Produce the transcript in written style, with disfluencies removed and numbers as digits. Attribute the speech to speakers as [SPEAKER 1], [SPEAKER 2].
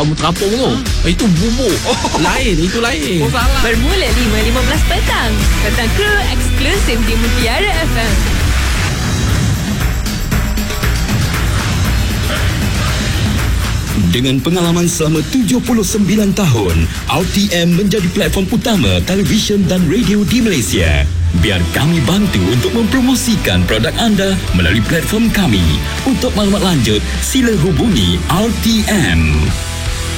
[SPEAKER 1] kamu terapung tu. Itu bubuk. Lain, itu lain.
[SPEAKER 2] Salah.
[SPEAKER 3] Bermula 5.15 petang. Petang Kru eksklusif di Mutiara FM.
[SPEAKER 4] Dengan pengalaman selama 79 tahun, RTM menjadi platform utama televisyen dan radio di Malaysia. Biar kami bantu untuk mempromosikan produk anda melalui platform kami. Untuk maklumat lanjut, sila hubungi RTM.